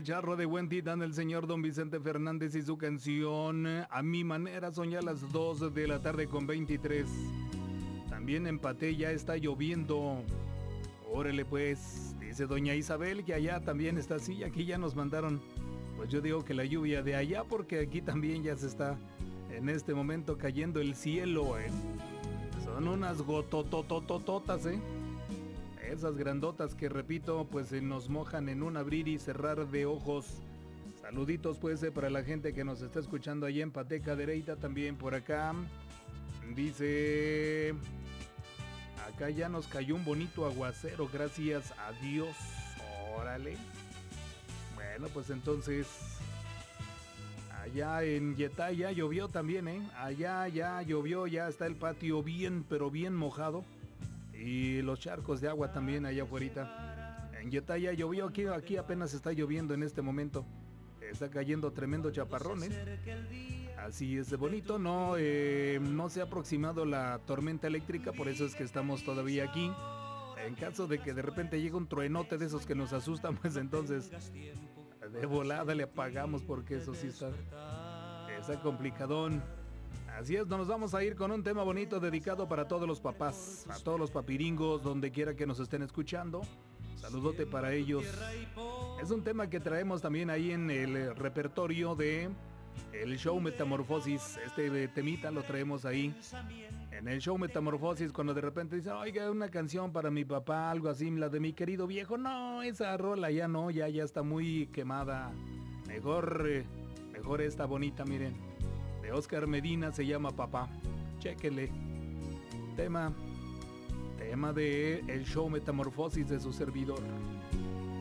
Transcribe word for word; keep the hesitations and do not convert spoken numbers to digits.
el charro de buen titán, el señor Don Vicente Fernández y su canción A mi manera. Son ya las dos de la tarde con veintitrés. También empaté, ya está lloviendo. Órale pues, dice doña Isabel que allá también está así. Aquí ya nos mandaron, pues yo digo que la lluvia de allá, porque aquí también ya se está en este momento cayendo el cielo, eh. Son unas gototototototas, eh. Esas grandotas que, repito, pues se nos mojan en un abrir y cerrar de ojos. Saluditos pues eh, para la gente que nos está escuchando allá en Pateca Dereita, también por acá. Dice, acá ya nos cayó un bonito aguacero, gracias a Dios. Órale. Bueno, pues entonces, allá en Yetaya llovió también, ¿eh? Allá ya llovió, ya está el patio bien, pero bien mojado. Y los charcos de agua también allá afuera. En Yetaya llovió, aquí, aquí apenas está lloviendo en este momento. Está cayendo tremendo chaparrón, ¿eh? Así es de bonito, no, eh, no se ha aproximado la tormenta eléctrica, por eso es que estamos todavía aquí. En caso de que de repente llegue un truenote de esos que nos asustan, pues entonces de volada le apagamos, porque eso sí está, está complicadón. Así es, nos vamos a ir con un tema bonito dedicado para todos los papás, a todos los papiringos, donde quiera que nos estén escuchando. Saludote para ellos. Es un tema que traemos también ahí en el repertorio de el show Metamorfosis. Este temita lo traemos ahí en el show Metamorfosis, cuando de repente dicen, oiga, una canción para mi papá, algo así, la de mi querido viejo. No, esa rola ya no, ya, ya está muy quemada. Mejor, mejor esta bonita, miren, de Oscar Medina, se llama Papá. Chéquele. Tema, tema de el show Metamorfosis de su servidor.